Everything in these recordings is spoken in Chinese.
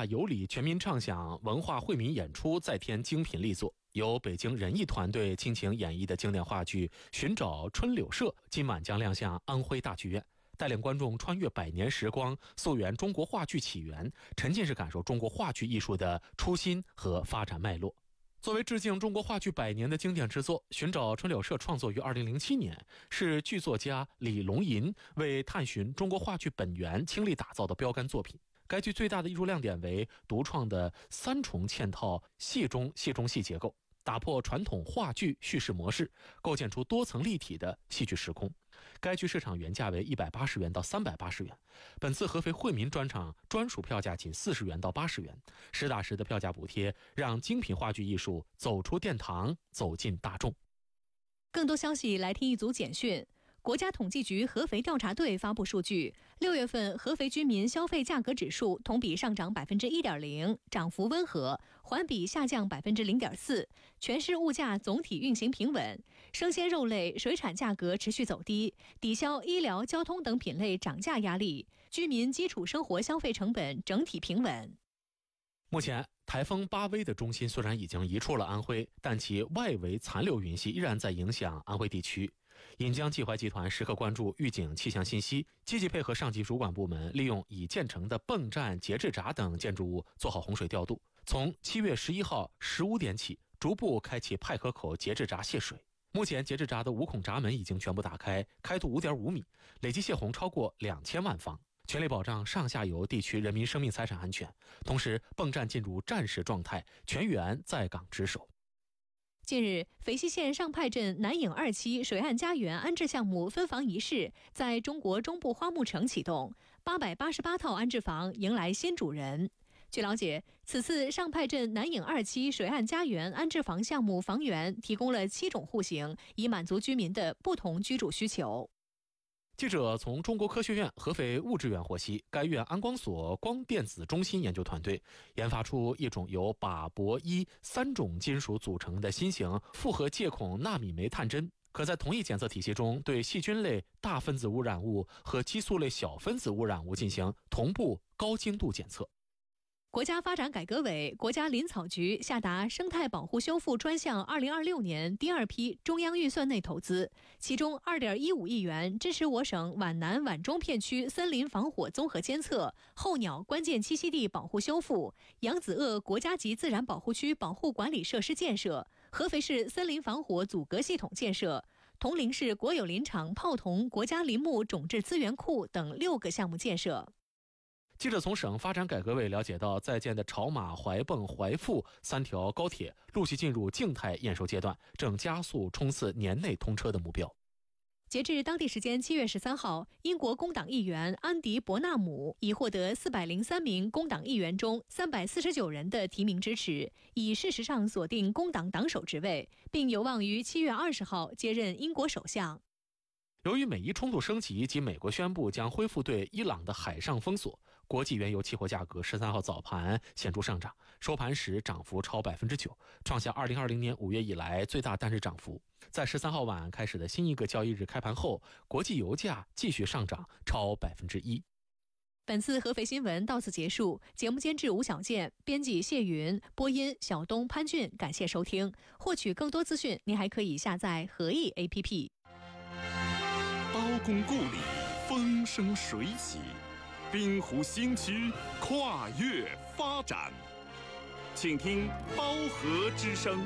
化有理，全民畅享文化惠民演出再添精品力作。由北京人艺团队倾情演绎的经典话剧《寻找春柳社》今晚将亮相安徽大剧院，带领观众穿越百年时光，溯源中国话剧起源，沉浸式感受中国话剧艺术的初心和发展脉络。作为致敬中国话剧100年的经典之作，《寻找春柳社》创作于2007年，是剧作家李龙吟为探寻中国话剧本源倾力打造的标杆作品。该剧最大的艺术亮点为独创的3重嵌套戏中戏结构，打破传统话剧叙事模式，构建出多层立体的戏剧时空。该剧市场原价为180元到380元，本次合肥惠民专场专属票价仅40元到80元，实打实的票价补贴，让精品话剧艺术走出殿堂，走进大众。 更多消息来听一组简讯。国家统计局合肥调查队发布数据，6月份合肥居民消费价格指数同比上涨 1.0%， 涨幅温和，环比下降 0.4%， 全市物价总体运行平稳，生鲜肉类、水产价格持续走低，抵消医疗、交通等品类涨价压力，居民基础生活消费成本整体平稳。 目前台风巴威的中心虽然已经移出了安徽，但其外围残留云系依然在影响安徽地区。引江济淮集团时刻关注预警气象信息，积极配合上级主管部门，利用已建成的泵站、节制闸等建筑物做好洪水调度。从7月11号15点起，逐步开启派河口节制闸泄水。目前节制闸的5孔闸门已经全部打开，开度 5.5 米，累计泄洪超过2000万方，全力保障上下游地区人民生命财产安全。同时，泵站进入战时状态，全员在岗值守。 近日，肥西县上派镇南影2期水岸家园安置项目分房仪式在中国中部花木城启动，888套安置房迎来新主人。据了解，此次上派镇南影2期水岸家园安置房项目房源提供了7种户型，以满足居民的不同居住需求。 记者从中国科学院合肥物质院获悉，该院安光所光电子中心研究团队研发出一种由钯、铂、铱3种金属组成的新型复合介孔纳米酶探针，可在同一检测体系中对细菌类大分子污染物和激素类小分子污染物进行同步高精度检测。 国家发展改革委、国家林草局下达生态保护修复专项2026年第2批中央预算内投资，其中 2.15 亿元支持我省皖南皖中片区森林防火综合监测、候鸟关键栖息地保护修复、扬子鳄国家级自然保护区保护管理设施建设、合肥市森林防火阻隔系统建设、铜陵市国有林场泡桐国家林木种质资源库等6个项目建设。 记者从省发展改革委了解到，在建的潮马、怀蚌、怀阜3条高铁陆续进入静态验收阶段，正加速冲刺年内通车的目标。 截至当地时间7月13号，英国工党议员安迪·伯纳姆已获得403名工党议员中349人的提名支持，已事实上锁定工党党首职位，并有望于7月20号接任英国首相。 由于美伊冲突升级及美国宣布将恢复对伊朗的海上封锁，国际原油期货价格13号早盘显著上涨，收盘时涨幅超 9%， 创下2020年5月以来最大单日涨幅。在13号晚开始的新一个交易日开盘后，国际油价继续上涨超 1%。 本次合肥新闻到此结束，节目监制吴小健，编辑谢云，播音小东、潘俊，感谢收听。获取更多资讯，您还可以下载合意 APP。 刀工故里，风生水起，滨湖新区跨越发展，请听包河之声。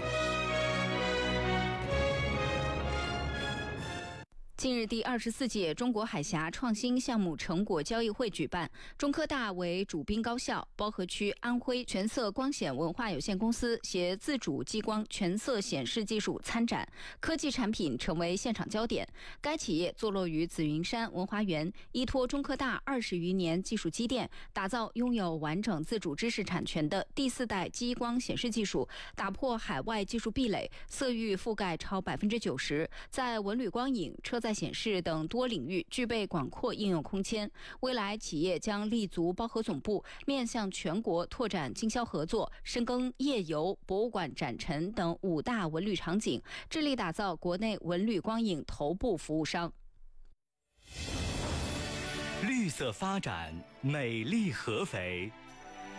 近日，第24届中国海峡创新项目成果交易会举办，中科大为主宾高校，包河区安徽全色光显文化有限公司携自主激光全色显示技术参展，科技产品成为现场焦点。该企业坐落于紫云山文华园，依托中科大20余年技术积淀，打造拥有完整自主知识产权的第4代激光显示技术，打破海外技术壁垒，色域覆盖超 90%， 在文旅光影、车载显示等多领域具备广阔应用空间。未来企业将立足包河总部，面向全国拓展经销合作，深耕夜游、博物馆展陈等5大文旅场景，致力打造国内文旅光影头部服务商。 绿色发展，美丽合肥。